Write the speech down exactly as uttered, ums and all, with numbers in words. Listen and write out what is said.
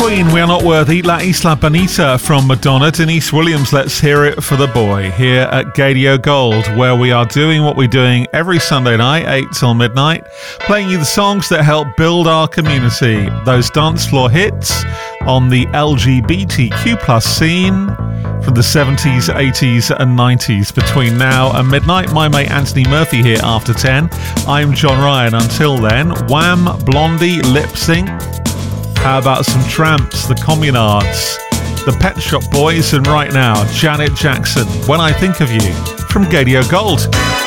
Queen, We Are Not Worthy, La Isla Bonita from Madonna, Denise Williams, Let's Hear It for the Boy, here at Gadio Gold, where we are doing what we're doing every Sunday night, eight till midnight, playing you the songs that help build our community, those dance floor hits on the L G B T Q plus scene from the seventies, eighties and nineties. Between now and midnight, my mate Anthony Murphy here after ten. I'm John Ryan. Until then, Wham, Blondie, Lip Sync. How about some Tramps, the Communards, the Pet Shop Boys, and right now, Janet Jackson, When I Think of You, from Gadio Gold.